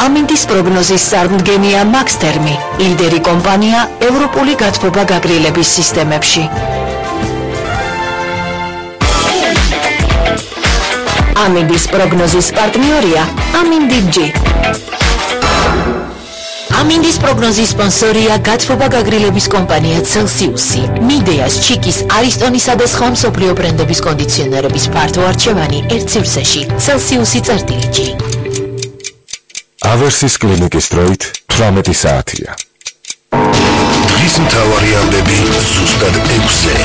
ამინდის პროგნოზის წარმდგენია მაქსთერმი, ლიდერი კომპანია ევროპული გათბობა გაგრილების სისტემებში. ამინდის პროგნოზის პარტნიორია ამინდი-G. ამინდის პროგნოზის სპონსორია გათბობა გაგრილების კომპანია Celsius-ი. მიდეას, ჩიკის, არისტონისა და სხვა მსოფლიო ბრენდების კონდიციონერების ფართო არჩევანი ერთ სივრცეში. Celsius-G. ავერსის კლინიკის დროით 18 საათია. დღის მთავარი ამბები ზუსტად 6-ზე.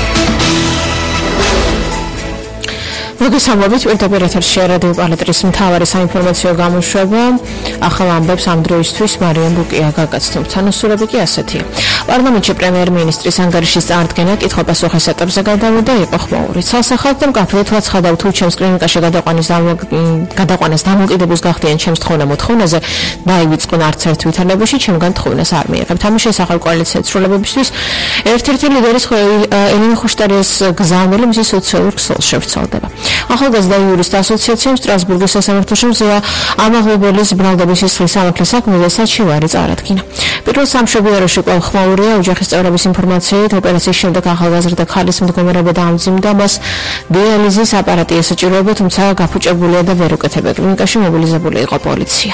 მოგესალმებით, პირდაპირ ეთერში რადიო პალატრის მთავარი საინფორმაციო გამოშვება. ახალ ამბებს ამ დროისთვის მარიამ ბუკია გაგაცნობთ. თანასწორები კი ასეთია. პარლამენტში პრემიერ-მინისტრის ანგარიშის წარდგენა კითხვა-პასუხის ეტაპზე გადავიდა, იყო ხმაური. სასახელო და მკაფიოდ ვაცხადავ თუ ჩემს კლინიკაში გადაყვანას დამოუკიდებლოს გახდიან ჩემს თხოვნა-მოთხოვნაზე, დაივიწყონ არც ერთ ვითარებაში, ჩემგან თხოვნას არ მიიღებთ. ამის შესახებ კოალიციის ცვლილებებისთვის ერთ-ერთი ლიდერის ელენა ხუშტარიას გზავნილი მისი სოციალურ ქსელში შევრცელდება. ახალგაზრდა იურისტთა ასოციაციამ სტრასბურგის სასამართლოში მზეა ამაღლებელის ბრალდების სისხლის სამართლის საქმეზე საჩივარი წარადგინა. პირველ სამშობიაროში კვლავ ხმაურია. ოჯახის წევრების ინფორმაციით ოპერაციის შემდეგ ახალგაზრდა ქალის მდგომარეობა დაამძიმდა, მას დიალიზის აპარატი ესაჭიროება, თუმცა გაფუჭებულია და ვერ უკეთებია. კლინიკაში მობილიზებული იყო პოლიცია.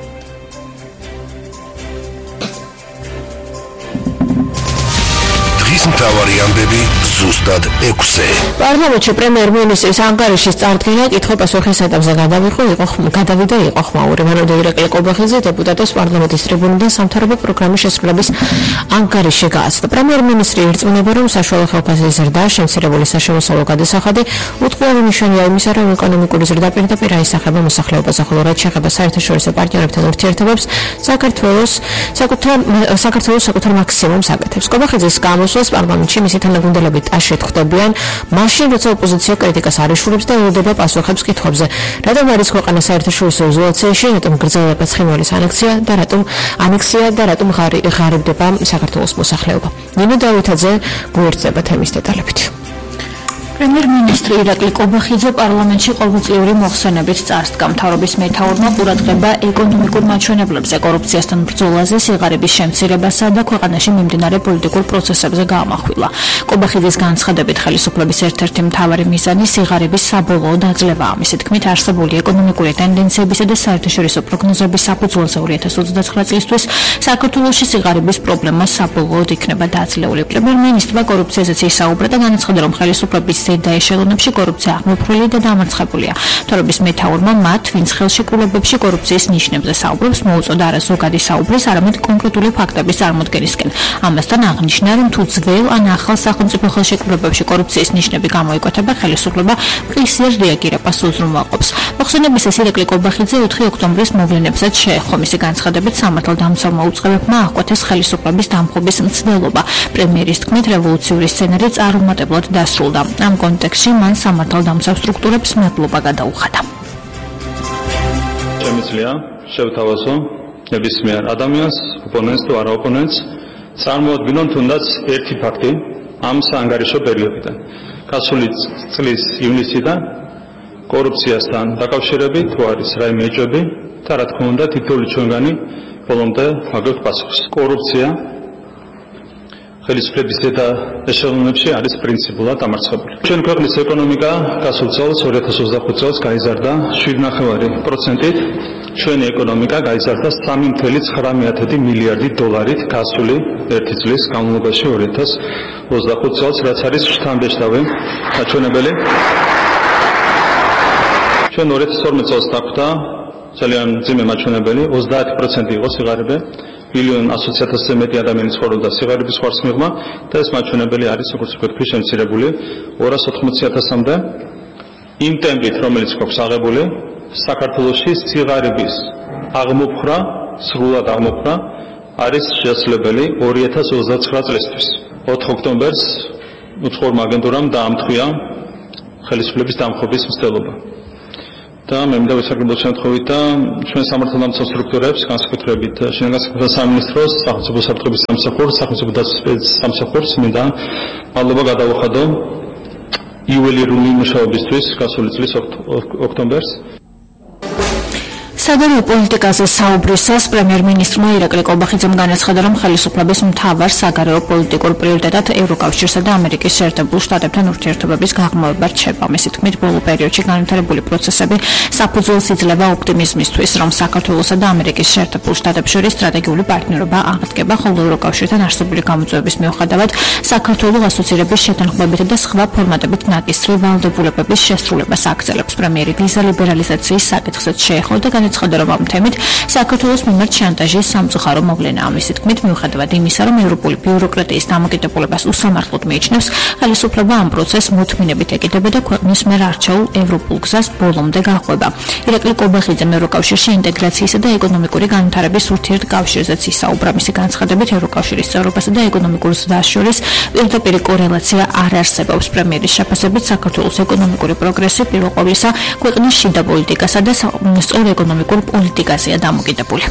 მთავარი ამბები ზუსტად 6-ზე. პარლამენტში პრემიერ-მინისტრის ანგარიშის წარდგენა კითხვა-პასუხის ეტაპზე გადავიდა, იყო ხმაური. მანამდე ირაკლი კობახიძე დეპუტატებს პარლამენტის ტრიბუნიდან სამთავრობო პროგრამის შესრულების ანგარიში გააცნო. პრემიერ-მინისტრი ირწმუნება, რომ საშუალო ხელფასის ზრდა, შემცირებული საშემოსავლო გადასახადი უთხოვარი ნიშანია იმისა, რომ ეკონომიკური ზრდა პირდაპირ აისახება მოსახლეობას, ხოლო რაც შეეხება საერთაშორისო პარტნიორებთან ურთიერთობებს, საქართველოს საკუთარ მაქსიმუმს აკეთებს. კობახიძის გამოსვლას პარლამენტში მისი თანაგუნდელები ტაშით ხვდებიან, მაშინ როცა ოპოზიცია კრიტიკას არ იშურებს და ელოდება პასუხებს კითხვებზე. რატომ არის ქვეყანა საერთაშორისო იზოლაციაში, რატომ გრძელდება ცხინვალის ანექსია და რატომ ღარიბდება საქართველოს მოსახლეობა. ნინო დავითაძე გვერდდება თემის დეტალებით. პრემიერ-მინისტრი ირაკლი კობახიძე პარლამენტში ყოველწლიური მოხსენებით წარსდგა. მთავრობის მეთაურმა ყურადღება ეკონომიკურ მაჩვენებლებზე, კორუფციასთან ბრძოლაზე, სიღარიბის შემცირებასა და ქვეყანაში მიმდინარე პოლიტიკურ პროცესებზე გაამახვილა. კობახიძის განცხადებით, ხელისუფლების ერთ-ერთი მთავარი მიზანი სიღარიბის საბოლოო დაძლევაა. მისი თქმით, არსებული ეკონომიკური ტენდენციებისა და საერთაშორისო პროგნოზების საფუძველზე 2029 წლისთვის საქართველოში სიღარიბის პრობლემა საბოლოოდ იქნება დაძლეული. პრემიერ-მინისტრმა კორუფციაზეც ისაუბრა და განაცხადა, რომ ხელისუფლების და ეშელონებში კორუფცია აღმოფხვრილი და დამარცხებულია. მთავრობის მეთაურმა მათ, ვინც ხელშეკრულებებში კორუფციის ნიშნებზე საუბრობს, მოუწოდა არა ზოგადი საუბრის, არამედ კონკრეტული ფაქტების წარმოდგენისკენ. ამასთან აღნიშნა, რომ თუ ძველ ან ახალ სახელმწიფო ხელშეკრულებებში კორუფციის ნიშნები გამოიკვეთება, ხელისუფლება პრესიერ რეაგირებას უზრუნველყოფს. მოხსენების ეს ირაკლი კობახიძე 4 ოქტომბრის მოვლენებსაც შეეხო. მისი განცხადებით, სამართალდამცავმა უწყებებმა აღკვეთეს ხელისუფლების დამხობის მცდელობა. პრემიერის თქმით, რევოლუციური სცენარი წარუმატებლად დასრულდა. ამ კონტექსტში მან სამართალდამცავ სტრუქტურებს მადლობა გადაუხადა. შემიძლია შევთავაზო ნებისმიერ ადამიანს, ოპონენტს თუ არა ოპონენტს, წარმოადგინონ თუნდაც ერთი ფაქტი ამ საანგარიშო პერიოდიდან. გასული წლის ივნისიდან კორუფციასთან დაკავშირებით თუ არის რაიმე ეჭვები და რა თქმა უნდა თითოეული ჩვენგანი ბოლომდე მაგებთ პასუხს. კორუფცია ხელისუფლების ზედა ეშელონებში არის პრინციპულად დამარცხებული. ჩვენი ქვეყნის ეკონომიკა გასულ წელს 2025 წელს გაიზარდა 7.9%-ით. ჩვენი ეკონომიკა გაიზარდა 3.9 მილიარდი დოლარით გასული ერთი წლის განმავლობაში 2025 წელს, რაც არის შთამბეჭდავი მაჩვენებელი. ჩვენ 2012 წელს დაგვდა ძალიან მძიმე მაჩვენებელი, 30% იყო სიღარიბე. 1,100,000-ზე მეტი ადამიანი ცხოვრობდა სიღარიბის ხარჯის მიღმა და ეს მაჩვენებელი არის, როგორც ვთქვი, შემცირებული 280,000-მდე. იმ ტემპით, რომელიც გვაქვს აღებული, საქართველოში სიღარიბის აღმოფხვრა, სრულად აღმოფხვრა არის შესაძლებელი 2029 წლისთვის. 4 ოქტომბერს უცხოურმა აგენტურამ დაამტყვია ხელისუფლების დამხობის მცდელობა. და მე მინდა ვისაუბროთ შემთხვევით და ჩვენ სამართალდამცავ სტრუქტურებს, განსაკუთრებით შინაგან საქმეთა სამინისტროს, სახელმწიფო საფრთხების სამსახურს, სახელმწიფო დაცვის სამსახურს მინდა მადლობა გადავუხადო იუველირული მუშაობისთვის გასული წლის ოქტომბერს. საგარეო პოლიტიკაზე საუბრისას პრემიერ-მინისტრმა ირაკლი კობახიძემ განაცხადა, რომ ხელისუფლების მთავარ საგარეო პოლიტიკურ პრიორიტეტად ევროკავშირსა და ამერიკის შეერთებულ შტატებთან ურთიერთობების გაღრმავება რჩება. მისი თქმით, ბოლო პერიოდში განვითარებული პროცესები საფუძველს იძლევა ოპტიმიზმისთვის, რომ საქართველოსა და ამერიკის შეერთებულ შტატებს შორის სტრატეგიული პარტნიორობა აღდგება, ხოლო ევროკავშირთან არსებული გამოწვევების მიუხედავად საქართველოს ასოცირების შეთანხმებით და სხვა ფორმატებით ნაკისრი ვალდებულებების შესრულებას აგრძელებს. პრემიერი ვიზა ლიბერალიზაციის საკითხზეც შეეხო და განაცხადა, რომ ამ თემით საქართველოს მიმართ შანტაჟის სამწუხარო მოვლენაა. მისი თქმით, მიუხედავად იმისა, რომ ევროპული ბიუროკრატიის დამოკიდებულებას უსამართლოდ მიიჩნევს, ხელისუფლება ამ პროცესს მოთმინებით ეკიდება და ქვეყნის მიერ არჩეულ ევროპულ გზას ბოლომდე გაჰყვება. ირაკლი კობახიძემ ევროკავშირში ინტეგრაციისა და ეკონომიკური განვითარების ურთიერთკავშირზეც ისაუბრა. მისი განცხადებით, ევროკავშირის წევრობასა და ეკონომიკურ ზრდას შორის პირდაპირ კორელაცია არ არსებობს. პრემიერის შეფასებით, საქართველოს ეკონომიკური პროგრესი პირველ ყოვლისა ქვეყნის შიდა პოლიტიკასა და სწორ ეკონომიკურ პოლიტიკაზეა დამოკიდებული.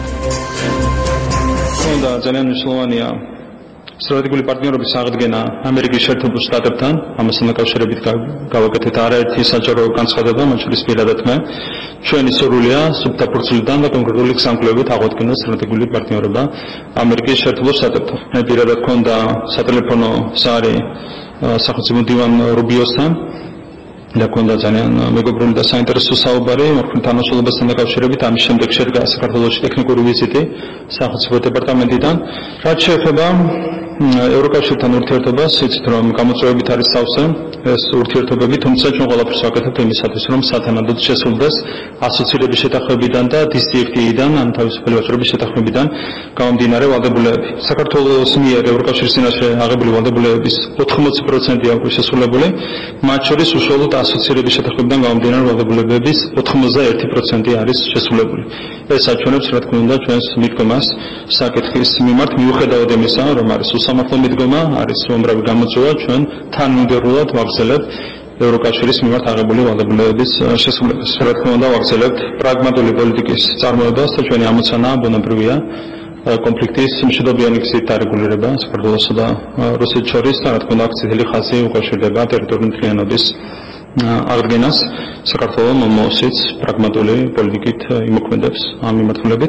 და ძალიან მნიშვნელოვანია სტრატეგიული პარტნიორობის აღდგენა ამერიკის შეერთებულ შტატებთან. ამასთან დაკავშირებით გავაკეთეთ არაერთი საჯარო განცხადება, მათ შორის პირადად მე. ჩვენი სურვილია სუფთა ფურცლიდან და კონკრეტული გზამკვლევით აღვადგინოს სტრატეგიული პარტნიორობა ამერიკის შეერთებულ შტატებთან. მე პირადად მქონდა სატელეფონო ზარი სახელმწიფო დივან რუბიოსთან. და კონდა ძალიან მეგობრული და საინტერესო საუბარი თანამშრომლობასთან დაკავშირებით. ამის შემდეგ შედგა საქართველოში ტექნიკური ვიზიტი სახელმწიფო დეპარტამენტიდან. რაც შეეხება ევროკავშირთან ურთიერთობას, იცით რომ გამოწვევებით არის სავსე ეს ურთიერთობები, თუმცა ჩვენ ყველაფერს ვაკეთებთ იმისათვის, რომ სათანადოდ შესრულდეს ასოცირების შეთანხმებიდან და DCFTA-დან, ან თავისუფალი ვაჭრობის შეთანხმებიდან გამომდინარე ვალდებულებები. საქართველოს მიერ ევროკავშირის წინაშე აღებული ვალდებულებების 80% აქვს შესრულებული, მათ შორის უშუალოდ ასოცირების შეთანხმებიდან გამომდინარე ვალდებულებების 91% არის შესრულებული. ეს აჩვენებს, რა თქმა უნდა, ჩვენს მიდგომას საკითხის მიმართ, მიუხედავად იმისა, რომ არის უსამართლო მიდგომა, არის უამრავი გამოწვევა, ჩვენ თანმიმდევრულად ვაგრძელებთ ევროკავშირის მიმართ აღებული ვალდებულებების შესრულებას. რა თქმა უნდა, ვაგრძელებთ პრაგმატული პოლიტიკის წარმოებას და ჩვენი ამოცანაა ბუნებრივია კონფლიქტის მშვიდობიანი გზით დარეგულირება საქართველოსა და რუსეთს შორის და რა თქმა უნდა, აქ წითელი ხაზი უკავშირდება ტერიტორიული მთლიანობის აღდგენას. საქართველოს მომავალშიც პრაგმატული პოლიტიკით იმოქმედებს ამ მიმართულებით.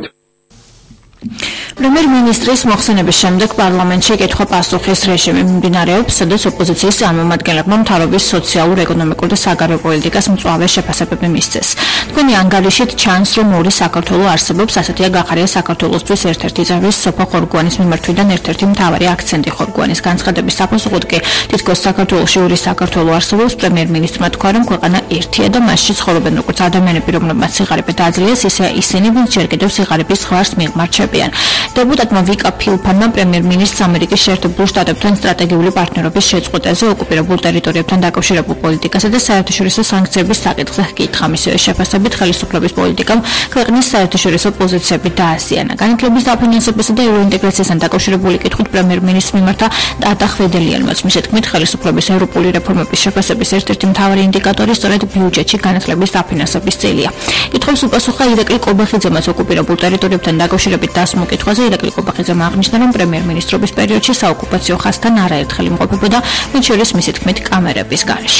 პრემიერ-მინისტრის მოხსენების შემდეგ პარლამენტში კითხვა-პასუხის რეჟიმი მიმდინარეობს, სადაც ოპოზიციის წარმომადგენლებმა მთავრობის სოციალურ-ეკონომიკურ და საგარეო პოლიტიკას მწვავე შეფასებები მისცეს. თქვენი ანგარიშით ჩანს, რომ ორი საქართველო არსებობს, ასეთია გახარია საქართველოსთვის ერთ-ერთი წევრის სოფო ხორგვანის მიმართვიდან ერთ-ერთი მთავარი აქცენტი ხორგვანის განცხადების საფასუხოდ კი თითქოს საქართველოში ორი საქართველო არსებობს. პრემიერ-მინისტრმა თქვა, რომ ქვეყანა ერთია და მასში ცხოვრობენ როგორც ადამიანები, რომლებმაც სიღარიბე დააძლიეს, ისე ისინი, ვინც ჯერ კიდევ სიღარიბის ხვარს მიღმარჩებიან. დეპუტატმა ვიკა ფილფანმა პრემიერ-მინისტრს ამერიკის შეერთებულ შტატებთან სტრატეგიული პარტნიორობის შეწყვეტაზე, ოკუპირებულ ტერიტორიებთან დაკავშირებულ პოლიტიკასა და საერთაშორისო სანქციების საკითხზე ჰკითხა. მისივე შეფასებით, ხელისუფლების პოლიტიკამ ქვეყნის საერთაშორისო პოზიციები დააზიანა. განათლების დაფინანსებასა და ევროინტეგრაციასთან დაკავშირებული კითხვით პრემიერ-მინისტრს მიმართა ტატა ხვედელიანმაც. მისი თქმით, ხელისუფლების ევროპული რეფორმების შეფასების ერთ-ერთი მთავარი ინდიკატორი სწორედ ბიუჯეტში განათლების დაფინანსების წელია. კითხვებს უპასუხა ირაკლი კობახიძემაც ოკუპირებულ ტერიტორიებთან დაკავშირებით დასმულ კითხვაზე. ირაკლი კობახიძემ აღნიშნა, რომ პრემიერ-მინისტრობის პერიოდში საოკუპაციო ხაზთან არაერთხელ იმყოფებოდა, მათ შორის მისი თქმით კამერების გარეშე.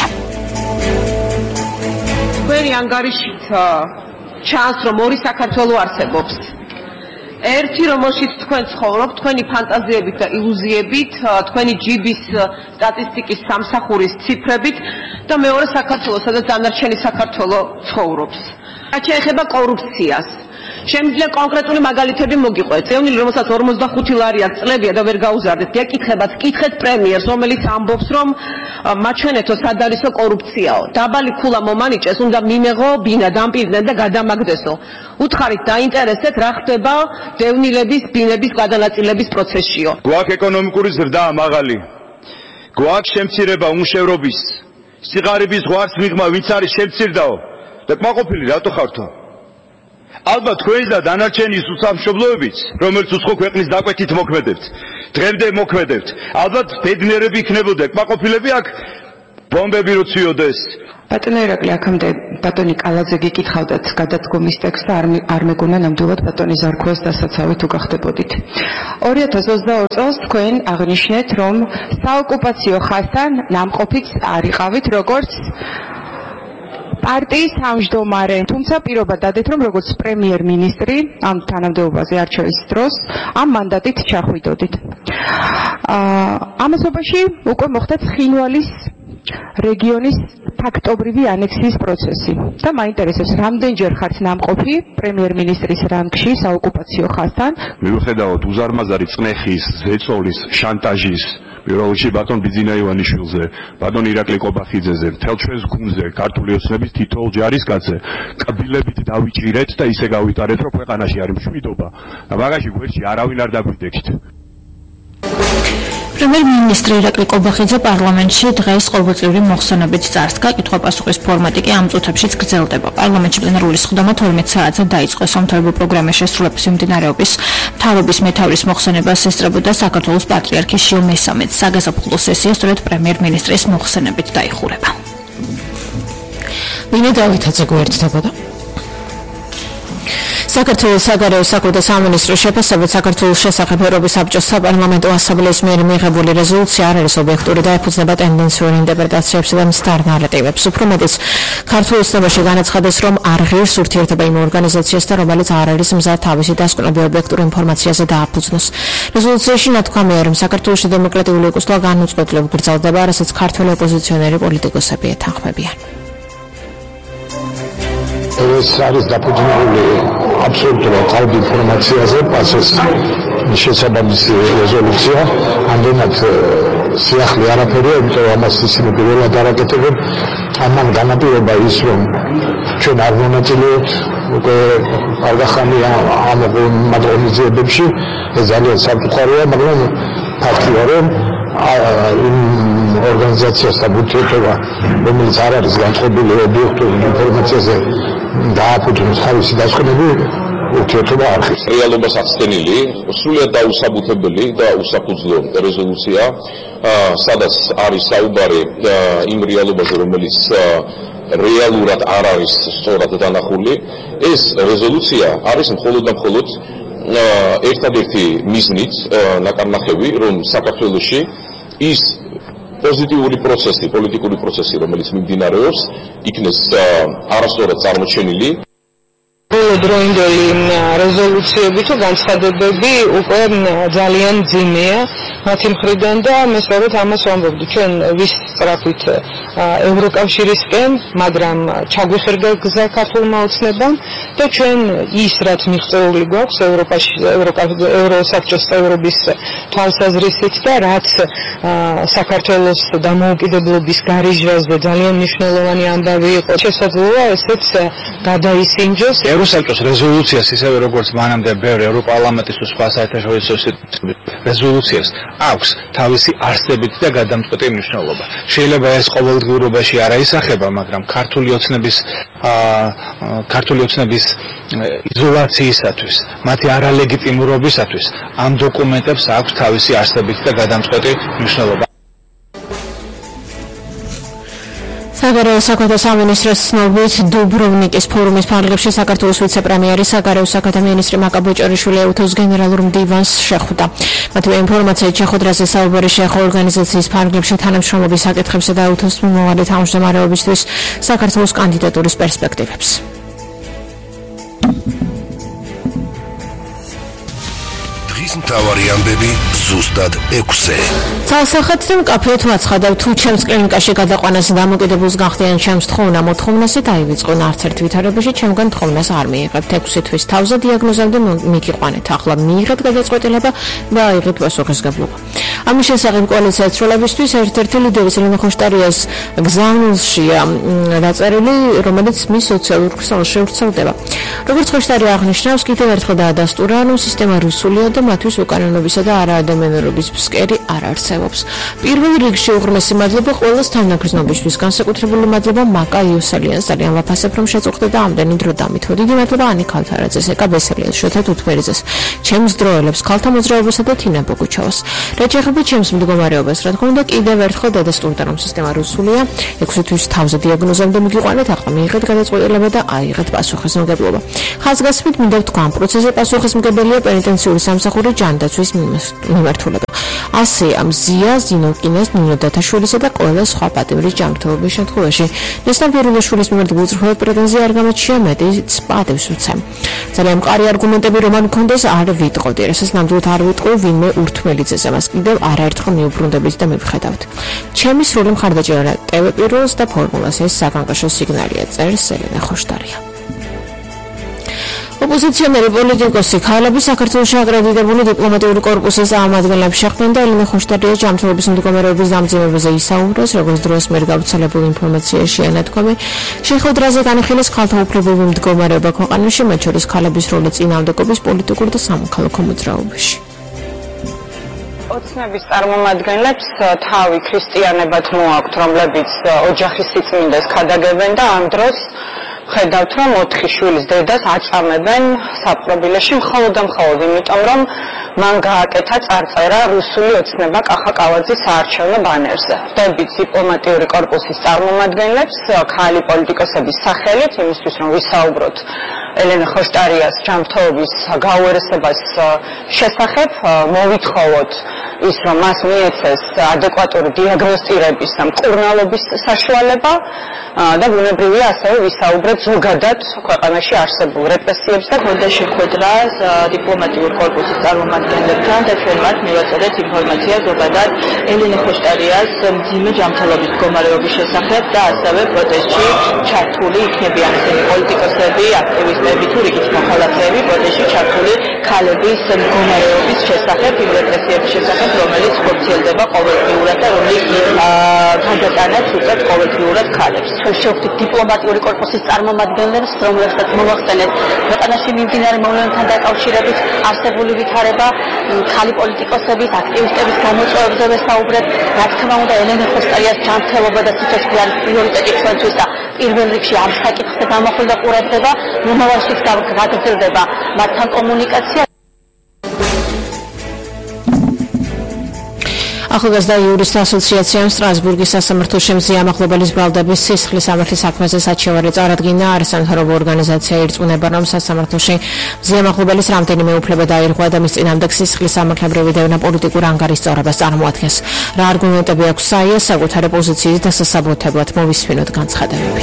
თქვენი ანგარიშით ჩანს, რომ ორი საქართველო არსებობს. ერთი, რომელშიც თქვენ ცხოვრობთ, თქვენი ფანტაზიებით და ილუზიებით, თქვენი ჯიბის სტატისტიკის სამსახურის ციფრებით და მეორე საქართველო, სადაც დანარჩენი საქართველო ცხოვრობს. რაც შეეხება კორუფციას. შემიძლია კონკრეტული მაგალითები მოგიყვეთ. წევნილი, რომელსაც 45 ლარი აქვს წლებია და ვერ გაუზარდეთ, გეკითხებათ, კითხეთ პრემიერს, რომელიც ამბობს, რომ მაჩვენეთო სად არისო კორუფციაო. დაბალი ქულა მომანიჭეს, უნდა მიმეღო ბინა, დამპირდნენ და გადამაგდესო. უთხარით დაინტერესეთ, რა ხდება დევნილების, ბინების გადანაწილების პროცესშიო. გვაქვს ეკონომიკური ზრდა მაღალი. გვაქვს შემცირება უმუშევრობის. სიღარიბის ღვარს მიღმა ვინც არის შემცირდაო და კმაყოფილი რატო ხართო? ალბათ თქვენს და დანარჩენი უსამშობლოებიც, რომელიც უცხო ქვეყნის დაკვეთით მოქმედებთ, დღემდე მოქმედებთ, ალბათ ბედნიერები იქნებოდა, კმაყოფილები აქ ბომბები როციოდეს. ბატონო ირაკლი, აქამდე ბატონი კალაძე გიკითხავდათ გადადგომის ტექსტს, არ მეგონა ნამდვილად ბატონი ზარქოს დასაცავი თუ გახდებოდით. 2022 წელს თქვენ აღნიშნეთ, რომ საოკუპაციო ხაზთან ნამყოფიც არ იყავით, როგორც პარტიის თავმჯდომარე. თუმცა პირობა დადეთ, რომ როგორც პრემიერ-მინისტრი ამ თანამდებობაზე არჩევის დროს ამ მანდატით ჩახვიდოდით. ამასობაში უკვე მოხდა ცხინვალის რეგიონის ფაქტობრივი ანექსიის პროცესი და მაინტერესებს რამდენჯერ ხართ ნამყოფი პრემიერ-მინისტრის რანგში საოკუპაციო ხაზთან. მიუხედავად უზარმაზარი წნეხის, ზეწოლის, შანტაჟის პირველ რიგში ბატონ ბიძინა ივანიშვილზე, ბატონ ირაკლი კობახიძეზე, მთელ ჩვენს გუნდზე, ქართული ოცნების თითოეულ ჯარისკაცზე, კაბილებით დავიჭირეთ და ისე გავიტარეთ, რომ ქვეყანაში არის მშვიდობა და მაგაში გვერდში არავინ არ დაგვიდექით. პრემიერ-მინისტრი ირაკლი კობახიძე პარლამენტში დღეს ყოველწლიური მოხსენებით წარსდგა, კითხვა-პასუხის ფორმატი კი ამ წუთებშიც გრძელდება. პარლამენტში პლენარული სხდომა 12 საათზე დაიწყო. სამთავრობო პროგრამის შესრულების მიმდინარეობის მთავრობის მეთაურის მოხსენებას ესწრებოდა საქართველოს პატრიარქის შიო მესამეც. საგაზაფხულო სესია სწორედ პრემიერ-მინისტრის მოხსენებით დაიხურება. ვინმე დავითაძე გვერდდებოდა. საქართველოს საგარეო საქმეთა სამინისტროს შეფასებით საქართველოს შესახებ ევროპის საბჭოს საპარლამენტო ასამბლეის მიერ მიღებული რეზოლუცია არ არის ობიექტური და ეფუძნება ტენდენციური ინტერპრეტაციებსა და მცდარ ნარატივებს. უფრო მეტიც, ქართულ ოცნებაში განაცხადეს, რომ არ ღირს ურთიერთობა იმ ორგანიზაციას და რომელიც არ არის მზად თავისი დასკვნები ობიექტურ ინფორმაციაზე დააფუძნოს. რეზოლუციაში ნათქვამია, რომ საქართველოში დემოკრატიული ეკოსტვა განუწყვეტლად გრძელდება, რასაც ქართველი ოპოზიციონერი პოლიტიკოსები ეთანხმებიან. ეს არის დაფუძნებული აბსოლუტურად თავი ინფორმაციაზე, პასეს შესაბამისი რეზოლუცია, ამდენად სიახლე არაფერია, იმიტომ ამას ისინი პირველად არაკეთებენ. ამან განაპირობა ის, რომ ჩვენ არ მონაწილეობთ უკვე არგახანია ამ მადღონიზებებში, ეს ძალიან სამწუხაროა, მაგრამ ფაქტია, რომ იმ ორგანიზაციასთან ურთიერთობა, რომელიც არ არის განწყობილი ობიექტურ ინფორმაციაზე დააფუძნოს თავისი დასკვნები, ურთიერთობა არ ხდება. რეალობას ახსენილი, სრულიად დაუსაბუთებელი და უსაფუძვლო რეზოლუცია, სადაც არის საუბარი იმ რეალობაზე, რომელიც რეალურად არ არის სწორად დანახული. ეს რეზოლუცია არის მხოლოდ და მხოლოდ ერთადერთი მიზნით ნაკარნახევი, რომ საქართველოში ის პოზიტიური პროცესი, პოლიტიკური პროცესი, რომელიც მიმდინარეობს, იქნეს არასწორად წარმოჩენილი. დროინდელი რეზოლუციები თუ განცხადებები უკვე ძალიან ძიმეა მათი მხრიდან და მე სწორედ ამას ვამბობდი, ჩვენ ვისწრაფვით ევროკავშირისკენ, მაგრამ ჩაგვიხერგა გზა ქართულმა ოცნებამ და ჩვენ ის რაც მიღწეული გვაქვს ევროპაში, ევროსაბჭოს წევრობის თვალსაზრისით და რაც საქართველოს დამოუკიდებლობის გარიჟვაზე ძალიან მნიშვნელოვანი ამბავი იყო, შესაძლოა ესეც გადაისინჯოს. ევროსაბჭოს რეზოლუციას ისევე როგორც მანამდე ბევრ ევროპარლამენტის თუ სხვა საერთაშორისო რეზოლუციას აქვს თავისი არსებითი და გადამწყვეტი მნიშვნელობა. შეიძლება ეს ყოველდღიურობაში არ აისახება, მაგრამ ქართული ოცნების იზოლაციისათვის, მათი არალეგიტიმურობისათვის ამ დოკუმენტებს აქვს თავისი არსებითი და გადამწყვეტი მნიშვნელობა. საგარეო საქმეთა სამინისტროს ცნობით დუბროვნიკის ფორუმის ფარგლებში საქართველოს ვიცე-პრემიერი საგარეო საქმეთა მინისტრი მაკა ბოჭორიშვილი ეუთოს გენერალურ მდივანს შეხვდა. მათივე ინფორმაციით შეხვედრაზე საუბარი შეეხო ორგანიზაციის ფარგლებში თანამშრომლობის საკითხებსა და ეუთოს მომავალი თავმჯდომარეობისთვის საქართველოს კანდიდატურის პერსპექტივებს. მთავარი ამბები ზუსტად 6-ზე. ცალსახად და მკაფიოდ ვაცხადებ, თუ ჩემს კლინიკაში გადაყვანას დამოკიდებულს გახდიან ჩემს თხოვნას მოთხოვნასი დაივიწყო არცერთ ვითარებაში ჩემგან თხოვნას არ მიიღებთ 6 თვის თავზე დიაგნოზამდე მიგიყვანეთ ახლა მიიღეთ გადაწყვეტილება და აიღეთ პასუხისგებლობა. ამის შესახებ კოალიცია ცვლილებისთვის ერთ-ერთი ლიდერის რენო ხოშტარიას გზავნილშია დაწერილი, რომელიც მის სოციალურ ქსელში ვრცელდება. როგორც ხოშტარია აღნიშნავს, კიდევ ერთხელ დაადასტურა, რომ სისტემა რუსულია და მათთვის უკანონობისა და არაადამიანურობის ფსკერი არ არსებობს. პირველ რიგში უღრმესი მადლობა ყველას თანაგრძნობისთვის, განსაკუთრებული მადლობა მაკა იოსელიანს, ძალიან ვაფასებ, რომ შეწუხდა და ამდენი დრო დამითო. დიდი მადლობა ანი ქალთარაძეს, ეკა ბესელიას, შოთა თუთმერიძეს, ჩემს დროელებს, ქალთა მოძრაობასა და თინა ბოგუჩოვას. რაც ეხება ჩემს მდგომარეობას, რა თქმა უნდა, კიდევ ერთხელ დადასტურდა, რომ სისტემა რუსულია, 6 თვის თავზე დიაგნოზამდე მიგიყვანეთ, ახლა მიიღეთ გადაწყვეტილება და აიღეთ პასუხისმგებლობა. ხაზგასმით მინდა ვთქვა, პროცესზე პასუხისმგებელია პენიტენციური სამსახური ჯანდაცვის მიმართულება. ასე მზია ზინოკინეს, ნინო დათაშვილისა და ყველა სხვა პატიმრის ჯანმრთელობის შემთხვევაში. ნესტან ფერილაშვილის მიმართ უძრხავად პრეტენზია არ გამოჩია, მეტიც პატევს უცე. ძალიან მყარი არგუმენტები რომ არ მქონდეს არ ვიტყოდი, რასაც ნამდვილად არ ვიტყვი ვინმე ურთმელიძეზე, მას კიდევ არაერთხელ მიუბრუნდებით და მივხედავთ. ჩემი სრული მხარდაჭერა ტევ პირველს და ფორმულას ეს საკანკაშო სიგნალია, წერს ელენე ხოშტარია. ოპოზიციონერი პოლიტიკოსი ქალები საქართველოში აკრედიტებული დიპლომატიური კორპუსის წარმომადგენლებს შეხვდნენ და ელენე ხოშტარია ჯანმრთელობის მდგომარეობის დამძიმებაზე ისაუბრეს, როგორც დროს მიერ გავრცელებულ ინფორმაციაში ანათქვამი, შეხვედრაზე განიხილეს ქალთა უფლებების მდგომარეობა ქვეყანაში, მათ შორის ქალების როლი წინააღმდეგობის პოლიტიკურ და სამოქალაქო მოძრაობაში. ოცნების წარმომადგენლებს თავი ქრისტიანებად მოაქვთ, რომლებიც ოჯახის სიწმინდეს ქადაგებენ და ამ დროს ხედავთ, რომ 4 შვილის დედას აწამებენ საპყრობილეში მხოლოდ და მხოლოდ იმიტომ, რომ მან გააკეთა წარწერა რუსული ოცნება კახა კავაძის საარჩევნო ბანერზე. ხვდებით დიპლომატიური კორპუსის წარმომადგენლებს ქალი პოლიტიკოსების სახელით, იმისთვის რომ ვისაუბროთ ელენე ხოშტარიას ჯანმრთელობის გაუარესებას შესახებ, მოვითხოვოთ ის, რომ მას მიეცეს ადეკვატური დიაგნოსტირების და მკურნალობის საშუალება და ბუნებრივია ასევე ვისაუბრეთ ზოგადად ქვეყანაში არსებულ რეპრესიებს და გონდა შეხვედრა დიპლომატიურ კორპუსის წარმომადგენლებთან და ჩვენ მათ მივაწოდეთ ინფორმაცია ზოგადად ელენე ხოშტარიას მძიმე ჯანმრთელობის მდგომარეობის შესახებ და ასევე პროტესტში ჩართული იქნებიან ესენი პოლიტიკოსები, აქტივისტები თუ რიგით მოხალხეები პროტესტში ჩართული ქალების მდგომარეობის შესახებ, იმ რეპრესიების შესახებ, რომელიც ხორციელდება ყოველდღიურად და რომელიც გადატანაც უწევთ ყოველდღიურად ქალებს. შევხვდით დიპლომატიური კორპუსის წარმომადგენლებს, რომლებსაც მოვახსენეთ ქვეყანაში მიმდინარე მოვლენებთან დაკავშირებით არსებული ვითარება, ქალი პოლიტიკოსების, აქტივისტების გამოწვევებზე ვესაუბრეთ. რა თქმა უნდა, ელენე ხოშტარიას ჯანმრთელობა და სიცოცხლე არის პრიორიტეტი ჩვენთვის და პირველ რიგში ამ საკითხზე გამახვილ და ყურადღება, მომავალშიც გაგრძელდება მათთან კომუნიკაცია. ახალგაზრდა იურისტთა ასოციაციამ სტრასბურგის სასამართლოში მზიამახლობელის ბრალდების სისხლის სამართლის საქმეზე საჩივარი წარადგინა. არასამთავრობო ორგანიზაცია ირწმუნება, რომ სასამართლოში მზიამახლობელის რამდენიმე უფლება დაირღვა და მის წინამდე სისხლის სამართლებრივი დევნა პოლიტიკურ ანგარიშწორებას წარმოადგენს. რა არგუმენტები აქვს საიას საკუთარი პოზიციის დასასაბუთებლად, მოვისმინოთ განცხადებები.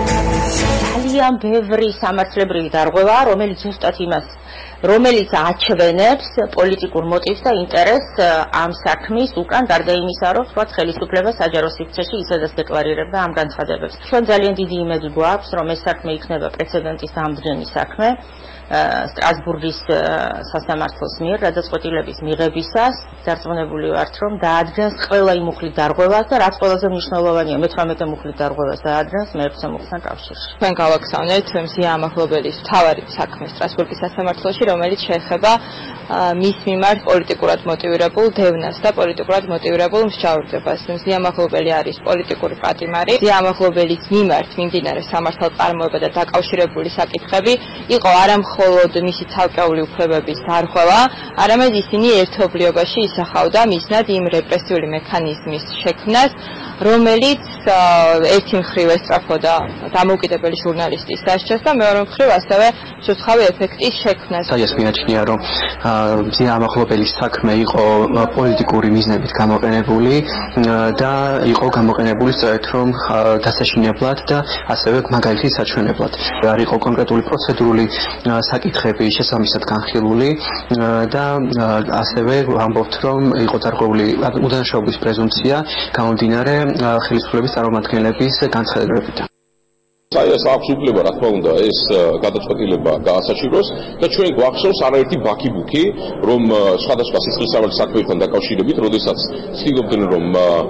ძალიან ბევრი სამართლებრივი დარღვევა, რომელიც ზუსტად იმას რომელიც აჩვენებს პოლიტიკურ მოტივს და ინტერესს ამ საქმის უკან, გარდა იმისა, რომ სხვა ხელისუფლება საჯარო სივრცეში ისედაც დეკლარირებდა ამ განცხადებებს. ჩვენ ძალიან დიდი იმედი გვაქვს, რომ ეს საქმე იქნება პრეცედენტის დამდგენი საქმე სტრასბურგის სასამართლოს მიერ გადაწყვეტილების მიღებისას. დარწმუნებული ვართ, რომ დაადგენს ყველა იმ მუხლით დარღვევას და რაც ყველაზე მნიშვნელოვანია, მე-18 მუხლით დარღვევას დაადგენს მე-20 მუხლთან კავშირში. ჩვენ გავაგზავნეთ მზიამახლობელის მთავარი საქმე სტრასბურგის სასამართლოში, რომელიც შეეხება მის მიმართ პოლიტიკურად მოტივირებულ დევნას და პოლიტიკურად მოტივირებულ მსჯავრდებას. მზიამახლობელი არის პოლიტიკური პატიმარი. მზიამახლობელის მიმართ მიმდინარე სამართალწარმოება და დაკავშირებული საკითხები იყო არა მხოლოდ მისი ცალკეული უფლებების დარღვევა, არამედ ისინი ერთობლიობაში ისახავდა მისნად იმ რეპრესიული მექანიზმის შექმნას, რომელიც ერთი მხრივ ესწრაფოდა დამოუკიდებელი ჟურნალისტის დასჯას და მეორე მხრივ ასევე სუცხავი ეფექტის შექმნას. ეს მიაჩნია, რომ მზიამახლობელის საქმე იყო პოლიტიკური მიზნებით გამოყენებული და იყო გამოყენებული სწორედ რომ დასაშინებლად და ასევე მაგალითის საჩვენებლად. არ იყო კონკრეტული პროცედურული საკითხები შესაბამისად განხილული და ასევე ამბობთ, რომ იყო დარღვეული უდანაშაულობის პრეზუმპცია გამომდინარე ხელისუფლების წარმომადგენლების განცხადებებიდან. საიას აქვს უფლება, რა თქმა უნდა, ეს გადაწყვეტილება გაასაჩივროს და ჩვენ გვახსოვს არაერთი ბაქიბუქი, რომ სხვადასხვა სისხლის სამართლის საქმეებთან დაკავშირებით, როდესაც ცდილობდნენ, რომ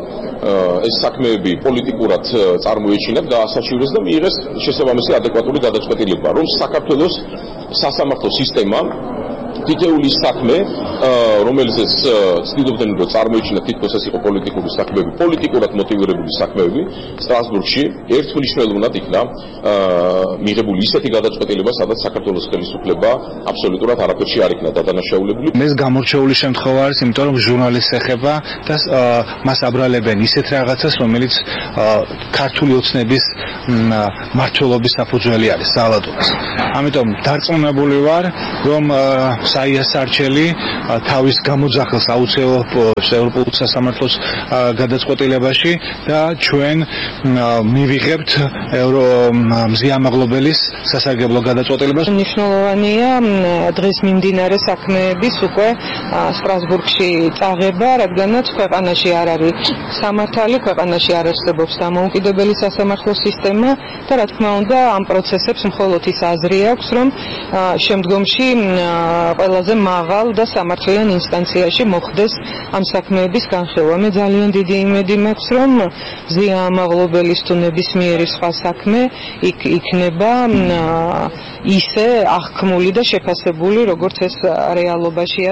ეს საქმეები პოლიტიკურად წარმოეჩინათ, გაასაჩივროს და მიიღეს შესაბამისი ადეკვატური გადაწყვეტილება, რომ საქართველოს სასამართლო სისტემა თითეული საქმე, რომელიც ცდილობდნენ, რომ წარმოეჩინათ თითქოს ეს იყო პოლიტიკური საქმეები, პოლიტიკურად მოტივირებული საქმეები, სტრასბურგში ერთმნიშვნელოვნად იქნა მიღებული ისეთი გადაწყვეტილება, სადაც საქართველოს ხელისუფლება აბსოლუტურად არაფერში არ იქნა დადანაშაულებული. ეს გამორჩეული შემთხვევა არის, იმიტომ რომ ჟურნალისტს ეხება და მას აბრალებენ ისეთ რაღაცას, რომელიც ქართული ოცნების მმართველობის საფუძველი არის, ძალადობას. ამიტომ დარწმუნებული ვარ, რომ საია სარჩელი თავის გამოძახილს აუცილებლად ევროპულ სასამართლოს გადაწყვეტილებაში და ჩვენ მივიღებთ მზიამაღლობელის სასარგებლო გადაწყვეტილებას. მნიშვნელოვანია დღეს მიმდინარე საქმეების უკვე სტრასბურგში წაღება, რადგანაც ქვეყანაში არ არის სამართალი, ქვეყანაში არ არსებობს დამოუკიდებელი სასამართლო სისტემა და რა თქმა უნდა ამ პროცესებს მხოლოდ ის აზრი აქვს, რომ შემდგომში ყველაზე მაღალ და სამართლიან ინსტანციაში მოხდეს ამ საქმეების განხილვა. მე ძალიან დიდი იმედი მაქვს, რომ მზიამაღლობელის თუ ნებისმიერი სხვა საქმე იქნება ისე აღქმული და შეფასებული, როგორც ეს რეალობაშია.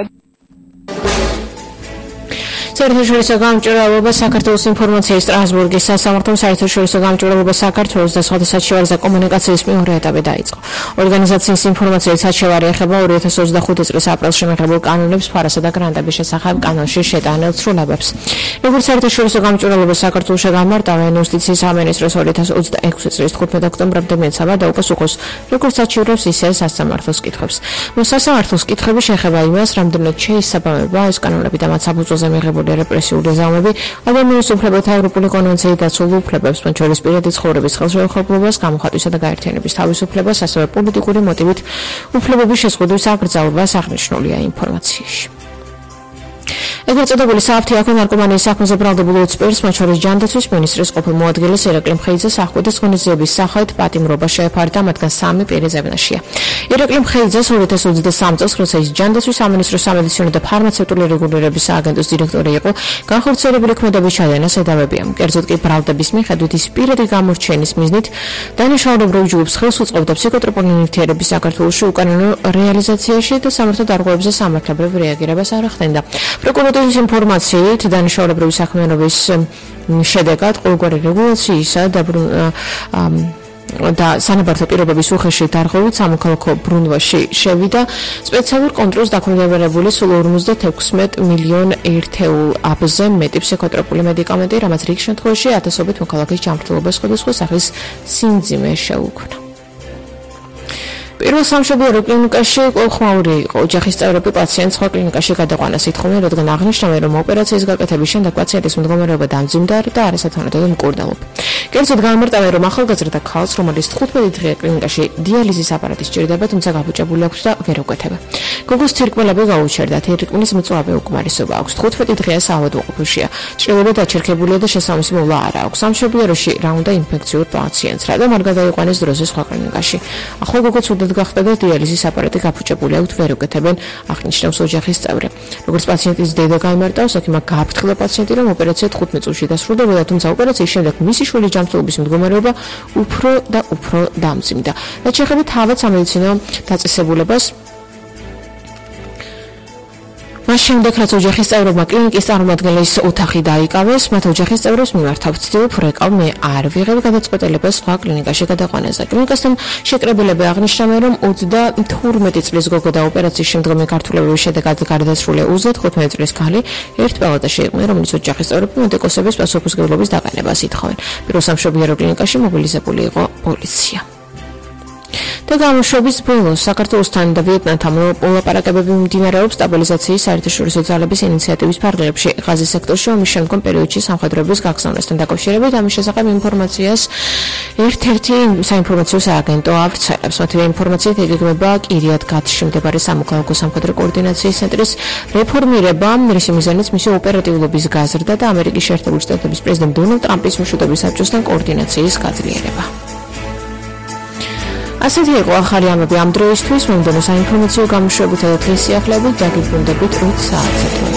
საერთაშორისო გამჭვირვალობა საქართველოს ინფორმაციის სტრასბურგის სასამართლომ საერთაშორისო გამჭვირვალობა საქართველოს და სხვადასხვა საჩივარის და კომუნიკაციის მეორე ეტაპი დაიწყო. ორგანიზაციის ინფორმაციის საჩივარი ეხება 2025 წლის აპრილში მიღებულ კანონებს, ფარასა და გრანტების შესახებ კანონში შეტანილ ცვლილებებს. როგორც საერთაშორისო გამჭვირვალობა საქართველოს გამარტავა იუსტიციის სამინისტროს 2026 წლის 15 ოქტომბრამდე მეცავა და უპასუხოს როგორც საჩივრებს, ისე სასამართლოს კითხვებს. სასამართლოს კითხვები შეეხება იმას, რამდენად შეისაბამება ეს კანონები და მათ საფუძველზე მიღებული რეპრესიული ზავმები ადამიანის უფლებათა ევროპული კონვენციით დაცულ უფლებებს, მათ შორის პირადი ცხოვრების ხელშეუხებლობას, გამოხატვისა და გაერთიანების თავისუფლებას, ასევე პოლიტიკური მოტივით უფლებების შეზღუდვის აკრძალვას აღნიშნულია ინფორმაციაში. ეგრეთ წოდებული სააფთიაქო ნარკომანიის საქმეზე ბრალდებულ 20 პირს, მათ შორის ჯანდაცვის მინისტრის ყოფილ მოადგილეს ირაკლი მხეიძეს აღკვეთის ღონისძიების სახით პატიმრობა შეეფარდა, მათგან 3 პირი ზებნაშია. ირაკლი მხეიძეს 2023 წელს, როცა ის ჯანდაცვის სამინისტროს სამედიცინო და ფარმაცევტული რეგულირების სააგენტოს დირექტორი იყო, განხორციელებული ქმედების ჩადენას ედავებია. კერძოდ კი ბრალდების მიხედვით ის პირადი გამორჩენის მიზნით დანიშნულებრივ ჯგუფს ხელს უწყობდა ფსიქოტროპული ნივთიერების საქართველოში უკანონო რეალიზაციაში და სამართალ დარღვევებზე სამართლებრივ რეაგირებას არ ახდენდა. პროკურატურის ინფორმაციით დანიშნულებრივი საქმიანობის შედეგად ყოველგვარი რეგულაციისა და სანაბართო პირობების უხეში დარღვევით სამოქალაქო ბრუნვაში შევიდა სპეციალურ კონტროლს დაქვემდებარებული სულ 56 მილიონ ერთეულზე მეტი ფსიქოტროპული მედიკამენტი, რამაც რიგ შემთხვევაში ათასობით მოქალაქის ჯანმრთელობას სხვადასხვა სახის სიმძიმე შეუქმნა. პირველ სამშობლო კლინიკაში ხმაური იყო. ოჯახის წევრები პაციენტს სხვა კლინიკაში გადაყვანას ითხოვდნენ, რადგან აღნიშნავენ, რომ ოპერაციის გაკეთების შემდეგ პაციენტის მდგომარეობა დამძიმდა და არასათანადოდ მკვდარობა. კერძოდ გამარტავენ, რომ ახალგაზრდა ქალს, რომელიც 15 დღეა კლინიკაში დიალიზის აპარატი სჭირდება, თუმცა გაბუჭებული აქვს და ვერ უკეთება. გოგოს თირკმელები გაუჩერდა, თირკმლის მწვავე უკმარისობა აქვს. 15 დღეა საავადმყოფოშია. ჭრილობა დაჩერქებულია და შესაბამისი მოვლა არ აქვს. სამშობლოში რა უნდა ინფექციურ პაციენტს, რადგან არ გადაიყვანეს დროზე სხვა კლინიკაში. ახლა გოგო ცუდად გახდა და დიალიზის აპარატი გაფუჭებული აქვს, ვერ უკეთებენ, აღნიშნავს ოჯახის წევრი. როგორც პაციენტის დედა გაიმარტავს, აქ იმას გააფრთხილა პაციენტი, რომ ოპერაცია 15 წუთში დასრულდებოდა, თუმცა ოპერაციის შემდეგ მისი შვილის ჯანმრთელობის მდგომარეობა უფრო და უფრო დამძიმდა. რაც შეეხება თავად სამედიცინო დაწესებულებას, მას შემდეგ, რაც ოჯახის წევრებმა კლინიკის წარმომადგენლის ოთახი დაიკავეს, მათ ოჯახის წევრებს მიმართავთ ცდილობ რეკავ მე არ ვიღებ გადაწყვეტილებას სხვა კლინიკაში გადაყვანაზე. კლინიკასთან შეკრებილები აღნიშნავენ, რომ 32 წლის გოგო და ოპერაციის შემდგომი გართულებების შედეგად გარდაცვლილი 35 წლის ქალი ერთ პალატაში იყვნენ, რომელიც ოჯახის წევრები მედიკოსების პასუხისმგებლობის დაყენებას ითხოვენ. პირველ სამშობიარო კლინიკაში მობილიზებული იყო პოლიცია. და გამოშვების ბოლოს საქართველოსთან და ვიეტნამთან მოლაპარაკებები მიმდინარეობს სტაბილიზაციის საერთაშორისო ძალების ინიციატივის ფარგლებში ღაზის სექტორში ომის შემდგომ პერიოდში სამხედროების გაგზავნასთან დაკავშირებით. ამის შესახებ ინფორმაციას ერთ-ერთი საინფორმაციო სააგენტო ავრცელებს. მათივე ინფორმაციით იგეგმება კირიათ გათში მდებარე სამოქალაქო სამხედრო კოორდინაციის ცენტრის რეფორმირება, რის მიზანიც მისი ოპერატიულობის გაზრდა და ამერიკის შეერთებული შტატების პრეზიდენტ დონალდ ტრამპის მშვიდობის საბჭოსთან კოორდინაციის გაძლიერება. ასეთი იყო ახალი ამბები ამ დროისთვის. მომდევნო საინფორმაციო გამოშვებითა და დღის სიახლეებით დაგიბრუნდებით 20 საათზე.